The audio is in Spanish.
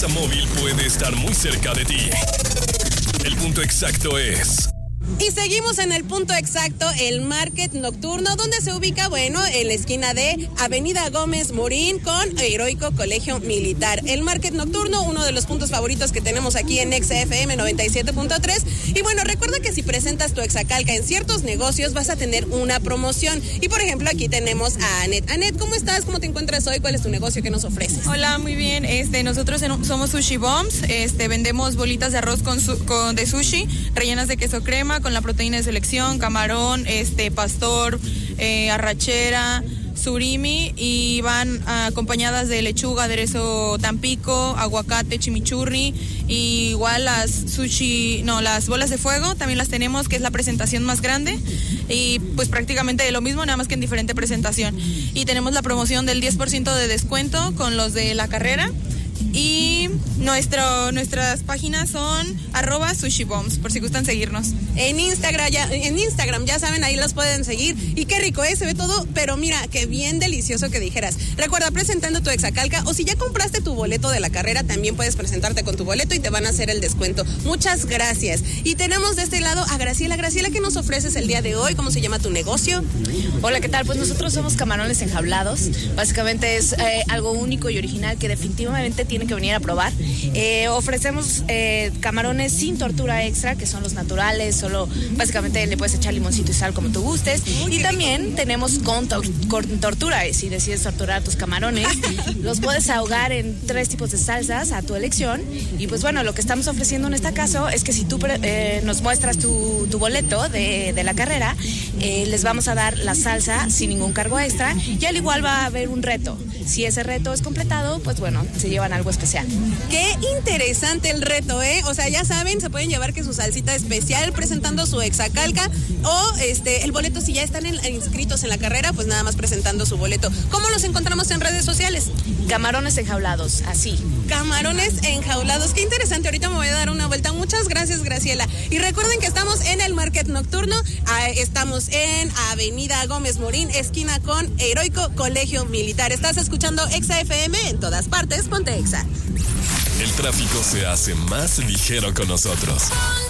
empresa móvil puede estar muy cerca de ti. El punto exacto es... Y seguimos en el punto exacto, el Market Nocturno, donde se ubica, en la esquina de Avenida Gómez Morín con Heroico Colegio Militar. El Market Nocturno, uno de los puntos favoritos que tenemos aquí en Exa FM 97.3. Y bueno, recuerda que si presentas tu Exacalca en ciertos negocios vas a tener una promoción. Y por ejemplo, aquí tenemos a Anet. Anet, ¿cómo estás? ¿Cómo te encuentras hoy? ¿Cuál es tu negocio que nos ofreces? Hola, muy bien. Nosotros somos Sushi Bombs. Vendemos bolitas de arroz de sushi, rellenas de queso crema, con la proteína de selección, camarón, pastor, arrachera, surimi, y van acompañadas de lechuga, aderezo tampico, aguacate, chimichurri, y igual las bolas de fuego también las tenemos, que es la presentación más grande, y pues prácticamente lo mismo, nada más que en diferente presentación. Y tenemos la promoción del 10% de descuento con los de la carrera. Y nuestras páginas son @sushibombs, por si gustan seguirnos. En Instagram, ya saben, ahí los pueden seguir. Y qué rico se ve todo, pero mira, qué bien delicioso que dijeras. Recuerda, presentando tu Exacalca, o si ya compraste tu boleto de la carrera, también puedes presentarte con tu boleto y te van a hacer el descuento. Muchas gracias. Y tenemos de este lado a Graciela. Graciela, ¿qué nos ofreces el día de hoy? ¿Cómo se llama tu negocio? Hola, ¿qué tal? Pues nosotros somos camarones enjaulados. Básicamente es algo único y original que definitivamente tienen que venir a probar. Ofrecemos camarones sin tortura extra, que son los naturales, solo básicamente le puedes echar limoncito y sal como tú gustes. Y también tenemos con tortura, si decides torturar tus camarones, los puedes ahogar en 3 tipos de salsas a tu elección. Y pues bueno, lo que estamos ofreciendo en este caso es que si tú nos muestras tu boleto de la carrera, les vamos a dar la salsa sin ningún cargo extra, y al igual va a haber un reto. Si ese reto es completado, pues bueno, se llevan algo especial. Qué interesante el reto, O sea, ya saben, se pueden llevar que su salsita especial presentando su Exacalca, o el boleto, si ya están inscritos en la carrera, pues nada más presentando su boleto. ¿Cómo los encontramos en redes sociales? Camarones enjaulados, así. Camarones enjaulados, qué interesante. Ahorita me voy a dar una vuelta. Muchas gracias, Graciela. Y recuerden que estamos en el Market Nocturno, estamos en Avenida Gómez Morín, esquina con Heroico Colegio Militar. Estás escuchando Exa FM, en todas partes, ponte Exa. El tráfico se hace más ligero con nosotros.